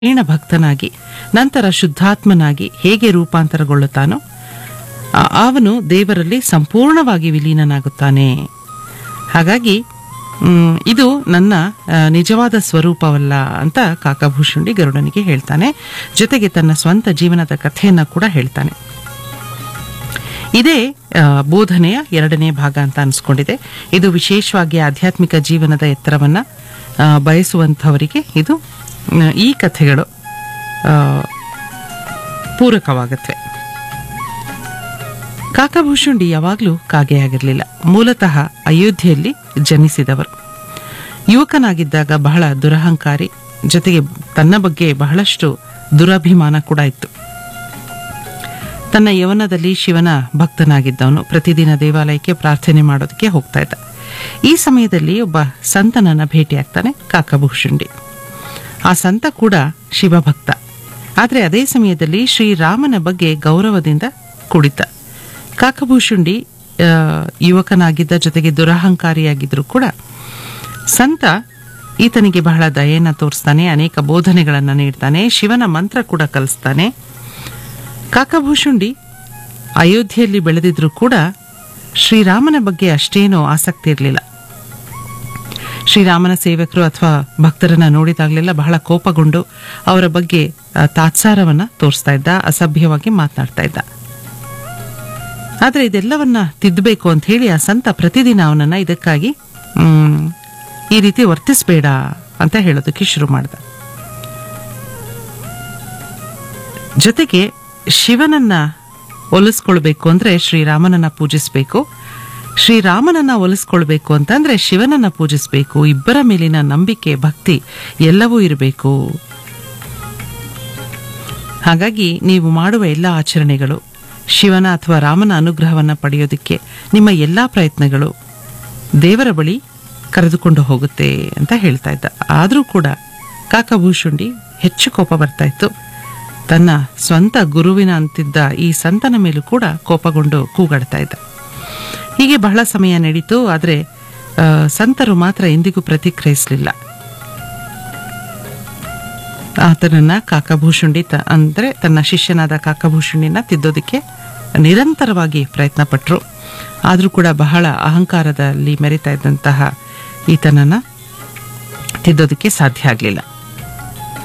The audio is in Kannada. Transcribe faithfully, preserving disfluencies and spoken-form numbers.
ಏಣ ಭಕ್ತನಾಗಿ ನಂತರ ಶುದ್ಧಾತ್ಮನಾಗಿ ಹೇಗೆ ರೂಪಾಂತರಗೊಳ್ಳುತ್ತಾನೋ ಆ- ಅವನು ದೇವರಲ್ಲಿ ಸಂಪೂರ್ಣವಾಗಿ ವಿಲೀನನಾಗುತ್ತಾನೆ. ಹಾಗಾಗಿ ಮ್, ಇದು ನನ್ನ ಆ, ನಿಜವಾದ ಸ್ವರೂಪವಲ್ಲ ಅಂತ ಕಾಕಭೂಷುಂಡಿ ಗರುಡನಿಗೆ ಹೇಳ್ತಾನೆ. ಜೊತೆಗೆ ತನ್ನ ಸ್ವಂತ ಜೀವನದ ಕಥೆಯನ್ನ ಕೂಡ ಹೇಳ್ತಾನೆ. ಇದೇ ಆ, ಬೋಧನೆಯ ಎರಡನೇ ಭಾಗ ಅಂತ ಅನ್ಸ್ಕೊಂಡಿದೆ. ಇದು ವಿಶೇಷವಾಗಿ ಆಧ್ಯಾತ್ಮಿಕ ಜೀವನದ ಎತ್ತರವನ್ನ ಆ, ಬಯಸುವಂಥವರಿಗೆ ಇದು ಆ, ಈ ಕಥೆಗಳು ಆ, ಪೂರಕವಾಗತ್ವೆ. ಕಾಕಭೂಷುಂಡಿ ಯಾವಾಗಲೂ ಕಾಗೆಯಾಗಿರಲಿಲ್ಲ. ಮೂಲತಃ ಅಯೋಧ್ಯೆಯಲ್ಲಿ ಜನಿಸಿದವರು. ಯುವಕನಾಗಿದ್ದಾಗ ಬಹಳ ದುರಹಂಕಾರಿ, ಜೊತೆಗೆ ತನ್ನ ಬಗ್ಗೆ ಬಹಳಷ್ಟು ದುರಭಿಮಾನ ಕೂಡ ಇತ್ತು. ತನ್ನ ಯವನದಲ್ಲಿ ಶಿವನ ಭಕ್ತನಾಗಿದ್ದವನು. ಪ್ರತಿದಿನ ದೇವಾಲಯಕ್ಕೆ ಪ್ರಾರ್ಥನೆ ಮಾಡೋದಕ್ಕೆ ಹೋಗ್ತಾ ಇದ್ದ. ಈ ಸಮಯದಲ್ಲಿ ಒಬ್ಬ ಸಂತನನ್ನ ಭೇಟಿಯಾಗ್ತಾನೆ ಕಾಕಭೂಷುಂಡಿ. ಆ ಸಂತ ಕೂಡ ಶಿವಭಕ್ತ. ಆದರೆ ಅದೇ ಸಮಯದಲ್ಲಿ ಶ್ರೀರಾಮನ ಬಗ್ಗೆ ಗೌರವದಿಂದ ಕುಡಿತ. ಕಾಕಭೂಷುಂಡಿ ಆ, ಯುವಕನಾಗಿದ್ದ, ಜೊತೆಗೆ ದುರಹಂಕಾರಿಯಾಗಿದ್ರೂ ಕೂಡ ಸಂತ ಈತನಿಗೆ ಬಹಳ ದಯೆಯನ್ನ ತೋರಿಸ್ತಾನೆ, ಅನೇಕ ಬೋಧನೆಗಳನ್ನ ನೀಡ್ತಾನೆ, ಶಿವನ ಮಂತ್ರ ಕೂಡ ಕಲಿಸ್ತಾನೆ. ಕಾಕಭೂಷುಂಡಿ ಅಯೋಧ್ಯೆಯಲ್ಲಿ ಬೆಳೆದಿದ್ರೂ ಕೂಡ ಶ್ರೀರಾಮನ ಬಗ್ಗೆ ಅಷ್ಟೇನೂ ಆಸಕ್ತಿ ಇರಲಿಲ್ಲ. ಶ್ರೀರಾಮನ ಸೇವಕರು ಅಥವಾ ಭಕ್ತರನ್ನ ನೋಡಿದಾಗಲೆಲ್ಲ ಬಹಳ ಕೋಪಗೊಂಡು ಅವರ ಬಗ್ಗೆ ಆ, ತಾತ್ಸಾರವನ್ನ ತೋರಿಸ್ತಾ ಇದ್ದ, ಅಸಭ್ಯವಾಗಿ ಮಾತನಾಡ್ತಾ ಇದ್ದ. ಆದರೆ ಇದೆಲ್ಲವನ್ನ ತಿದ್ದಬೇಕು ಅಂತ ಹೇಳಿ ಆ ಸಂತ ಪ್ರತಿದಿನ ಅವನನ್ನ ಇದಕ್ಕಾಗಿ ಹ್ಮ್ ಈ ರೀತಿ ವರ್ತಿಸಬೇಡ ಅಂತ ಹೇಳೋದಕ್ಕೆ ಶುರು ಮಾಡ್ದ. ಜೊತೆಗೆ ಶಿವನನ್ನ ಒಲಿಸ್ಕೊಳ್ಬೇಕು ಅಂದ್ರೆ ಶ್ರೀರಾಮನನ್ನ ಪೂಜಿಸಬೇಕು, ಶ್ರೀರಾಮನನ್ನ ಒಲಿಸ್ಕೊಳ್ಬೇಕು ಅಂತಂದ್ರೆ ಶಿವನನ್ನ ಪೂಜಿಸಬೇಕು. ಇಬ್ಬರ ಮೇಲಿನ ನಂಬಿಕೆ, ಭಕ್ತಿ ಎಲ್ಲವೂ ಇರಬೇಕು. ಹಾಗಾಗಿ ನೀವು ಮಾಡುವ ಎಲ್ಲ ಆಚರಣೆಗಳು ಶಿವನ ಅಥವಾ ರಾಮನ ಅನುಗ್ರಹವನ್ನ ಪಡೆಯೋದಕ್ಕೆ ನಿಮ್ಮ ಎಲ್ಲಾ ಪ್ರಯತ್ನಗಳು ದೇವರ ಬಳಿ ಕರೆದುಕೊಂಡು ಹೋಗುತ್ತೆ ಅಂತ ಹೇಳ್ತಾ ಇದ್ದ. ಆದರೂ ಕೂಡ ಕಾಕಭೂಷುಂಡಿ ಹೆಚ್ಚು ಕೋಪ ಬರ್ತಾ ಇತ್ತು. ತನ್ನ ಸ್ವಂತ ಗುರುವಿನ ಅಂತಿದ್ದ ಈ ಸಂತನ ಮೇಲೂ ಕೂಡ ಕೋಪಗೊಂಡು ಕೂಗಾಡ್ತಾ ಇದ್ದ. ಹೀಗೆ ಬಹಳ ಸಮಯ ನಡೀತು. ಆದರೆ ಆ, ಸಂತರು ಮಾತ್ರ ಎಂದಿಗೂ ಪ್ರತಿಕ್ರಿಯಿಸಲಿಲ್ಲ. ಆತನನ್ನ ಕಾಕಭೂಷುಂಡಿ ತ ಅಂದ್ರೆ ತನ್ನ ಶಿಷ್ಯನಾದ ಕಾಕಭೂಷುಂಡಿನ ತಿದ್ದೋದಕ್ಕೆ ನಿರಂತರವಾಗಿ ಪ್ರಯತ್ನ ಪಟ್ಟರು. ಆದರೂ ಕೂಡ ಬಹಳ ಅಹಂಕಾರದಲ್ಲಿ ಮೆರಿತಾ ಇದ್ದಂತಹ ಈತನನ್ನ ತಿದ್ದೋದಕ್ಕೆ ಸಾಧ್ಯ ಆಗಲಿಲ್ಲ.